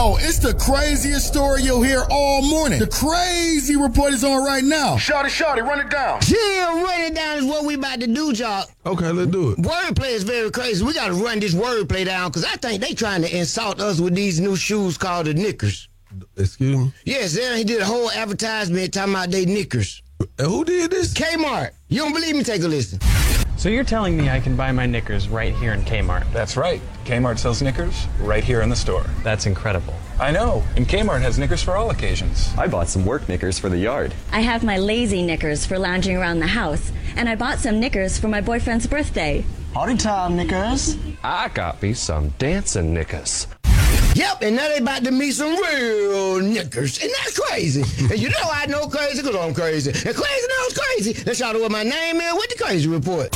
Oh, it's the craziest story you'll hear all morning. The crazy report is on right now. Shawty, run it down. Yeah, run it down is what we about to do, y'all. Okay, let's do it. Wordplay is very crazy. We got to run this wordplay down because I think they trying to insult us with these new shoes called the Knickers. Excuse me? Yes, he did a whole advertisement talking about they Knickers. Who did this? Kmart. You don't believe me? Take a listen. So you're telling me I can buy my Knickers right here in Kmart? That's right. Kmart sells Knickers right here in the store. That's incredible. I know. And Kmart has Knickers for all occasions. I bought some work Knickers for the yard. I have my lazy Knickers for lounging around the house. And I bought some Knickers for my boyfriend's birthday. Party time, Knickers. I got me some dancing Knickers. Yep, and now they about to meet some real Knickers. And that's crazy. And you know I know crazy because I'm crazy. And crazy knows crazy. Let's shout out what my name is with the Crazy Report.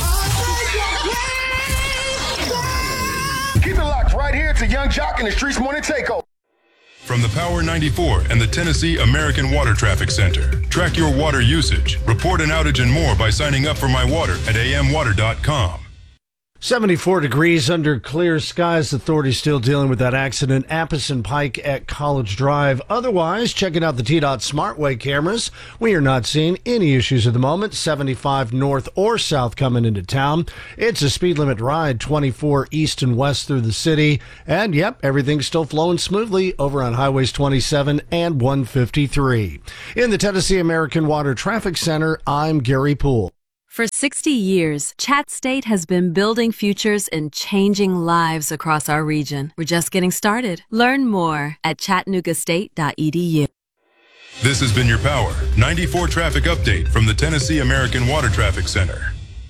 Keep it locked right here to Young Jock in the Streets Morning Takeover. From the Power 94 and the Tennessee American Water Traffic Center. Track your water usage, report an outage and more by signing up for My Water at amwater.com. 74 degrees under clear skies. Authorities still dealing with that accident. Appison Pike at College Drive. Otherwise, checking out the TDOT SmartWay cameras. We are not seeing any issues at the moment. 75 north or south coming into town. It's a speed limit ride, 24 east and west through the city. And yep, everything's still flowing smoothly over on highways 27 and 153. In the Tennessee American Water Traffic Center, I'm Gary Poole. For 60 years, Chat State has been building futures and changing lives across our region. We're just getting started. Learn more at chattanoogastate.edu. This has been your Power 94 traffic update from the Tennessee American Water Traffic Center.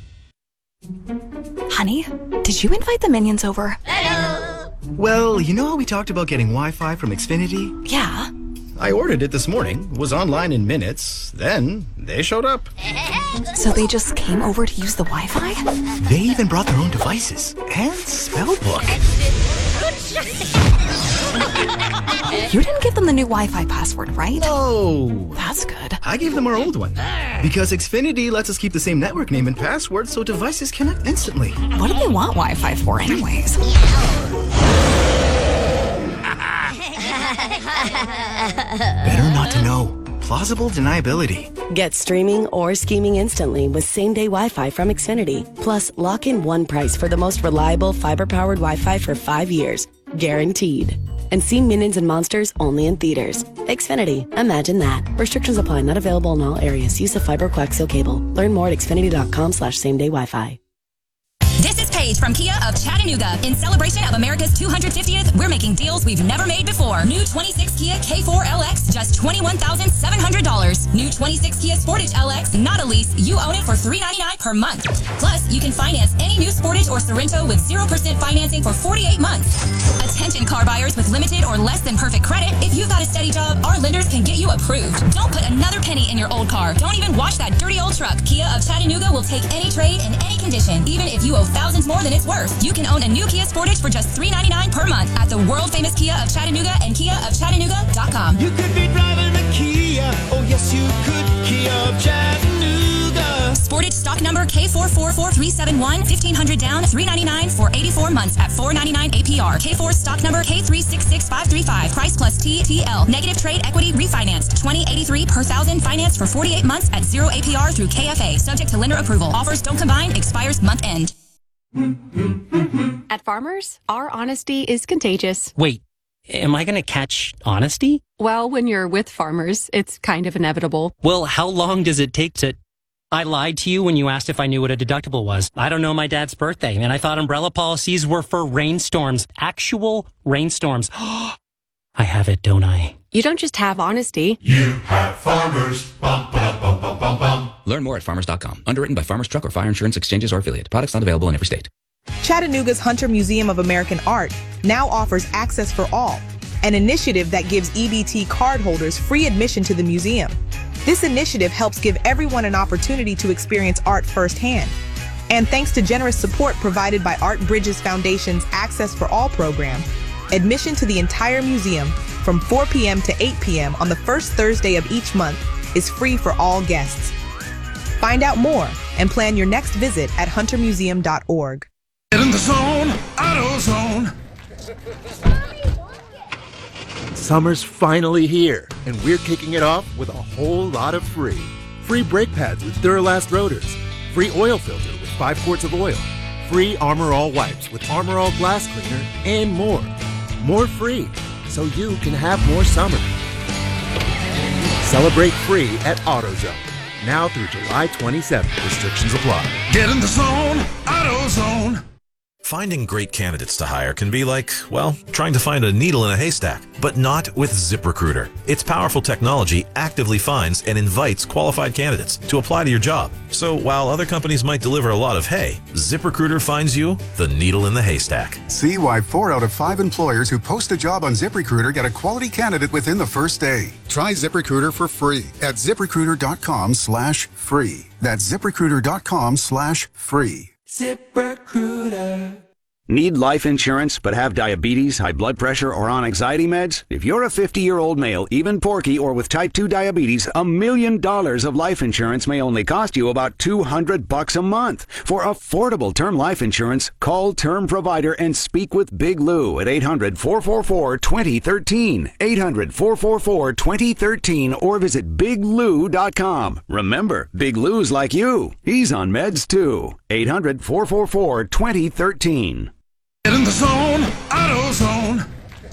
Honey, did you invite the minions over? Hello. Well, you know how we talked about getting Wi-Fi from Xfinity? Yeah. I ordered it this morning, was online in minutes, then they showed up. So they just came over to use the Wi-Fi? They even brought their own devices and spell book. You didn't give them the new Wi-Fi password, right? No. That's good. I gave them our old one. Because Xfinity lets us keep the same network name and password so devices connect instantly. What do they want Wi-Fi for anyways? Better not to know. Plausible deniability. Get streaming or scheming instantly with same-day Wi-Fi from Xfinity. Plus, lock in one price for the most reliable fiber-powered Wi-Fi for 5 years. Guaranteed. And see Minions and Monsters only in theaters. Xfinity. Imagine that. Restrictions apply. Not available in all areas. Use of fiber coaxial cable. Learn more at xfinity.com/same-day Wi-Fi. This is Paige from Kia of Chattanooga. In celebration of America's 250th, we're making deals we've never made before. New 26 Kia K4 LX, just $21,700. New 26 Kia Sportage LX, not a lease. You own it for $399 per month. Plus, you can finance any new Sportage or Sorrento with 0% financing for 48 months. Attention car buyers with limited or less than perfect credit. If you've got a steady job, our lenders can get you approved. Don't put another penny in your old car. Don't even wash that dirty old truck. Kia of Chattanooga will take any trade in any condition, even if you owe thousands more than it's worth. You can own a new Kia Sportage for just $399 per month at the world-famous Kia of Chattanooga and KiaofChattanooga.com. You could be driving a Kia. Oh, yes, you could. Kia of Chattanooga. Sportage stock number K444371, 1500 down, $399 for 84 months at $499 APR. K4 stock number K366535, price plus TTL. Negative trade equity refinanced, $20.83 per thousand, financed for 48 months at 0 APR through KFA, subject to lender approval. Offers don't combine, expires month end. At Farmers, our honesty is contagious. Wait, am I going to catch honesty? Well, when you're with Farmers, it's kind of inevitable. Well, how long does it take to... I lied to you when you asked if I knew what a deductible was. I don't know my dad's birthday, and I thought umbrella policies were for rainstorms. Actual rainstorms. I have it, don't I? You don't just have honesty. You have Farmers. Bum, bum, bum, bum, bum, bum. Learn more at farmers.com. Underwritten by Farmers Truck or Fire Insurance Exchanges or Affiliate. Products not available in every state. Chattanooga's Hunter Museum of American Art now offers Access for All, an initiative that gives EBT cardholders free admission to the museum. This initiative helps give everyone an opportunity to experience art firsthand. And thanks to generous support provided by Art Bridges Foundation's Access for All program, admission to the entire museum from 4 p.m. to 8 p.m. on the first Thursday of each month is free for all guests. Find out more and plan your next visit at huntermuseum.org. Get in the zone, AutoZone. Summer's finally here, and we're kicking it off with a whole lot of free. Free brake pads with Duralast rotors. Free oil filter with 5 quarts of oil. Free Armor All wipes with Armor All glass cleaner, and more. More free, so you can have more summer. Celebrate free at AutoZone. Now through July 27th. Restrictions apply. Get in the zone, AutoZone. Finding great candidates to hire can be like, well, trying to find a needle in a haystack, but not with ZipRecruiter. Its powerful technology actively finds and invites qualified candidates to apply to your job. So while other companies might deliver a lot of hay, ZipRecruiter finds you the needle in the haystack. See why 4 out of 5 employers who post a job on ZipRecruiter get a quality candidate within the first day. Try ZipRecruiter for free at ZipRecruiter.com/free. That's ZipRecruiter.com/free. ZipRecruiter. Need life insurance but have diabetes, high blood pressure, or on anxiety meds? If you're a 50-year-old male, even porky, or with type 2 diabetes, $1 million of life insurance may only cost you about $200 a month. For affordable term life insurance, call Term Provider and speak with Big Lou at 800-444-2013. 800-444-2013 or visit biglou.com. Remember, Big Lou's like you. He's on meds too. 800-444-2013. Get in the zone, AutoZone.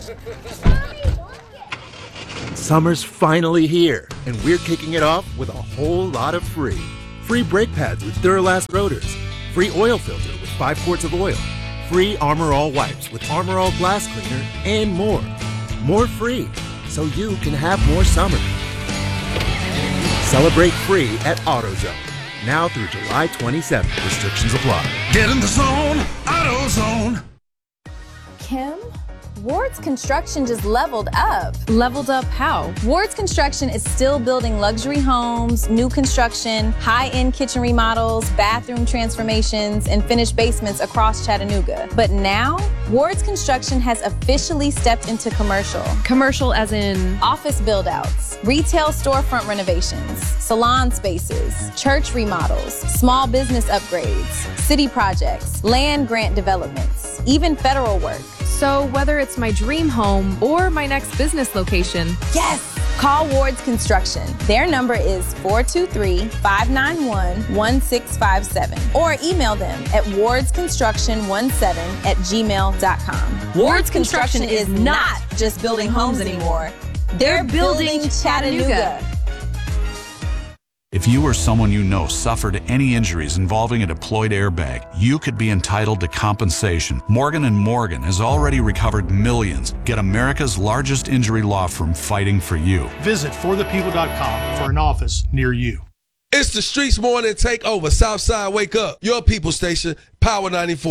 Summer's finally here, and we're kicking it off with a whole lot of free. Free brake pads with Duralast rotors. Free oil filter with 5 quarts of oil. Free Armor All wipes with Armor All glass cleaner, and more. More free, so you can have more summer. Celebrate free at AutoZone. Now through July 27th. Restrictions apply. Get in the zone, AutoZone. Kim, Ward's Construction just leveled up. Leveled up how? Ward's Construction is still building luxury homes, new construction, high-end kitchen remodels, bathroom transformations, and finished basements across Chattanooga. But now, Ward's Construction has officially stepped into commercial. Commercial as in? Office build-outs, retail storefront renovations, salon spaces, church remodels, small business upgrades, city projects, land grant developments, even federal work. So whether it's my dream home or my next business location. Yes! Call Ward's Construction. Their number is 423-591-1657 or email them at wardsconstruction17@gmail.com. Ward's Construction is not just building homes anymore. They're building Chattanooga. If you or someone you know suffered any injuries involving a deployed airbag, you could be entitled to compensation. Morgan & Morgan has already recovered millions. Get America's largest injury law firm fighting for you. Visit forthepeople.com for an office near you. It's the Streets Morning Takeover. Southside, wake up. Your people station, Power 94.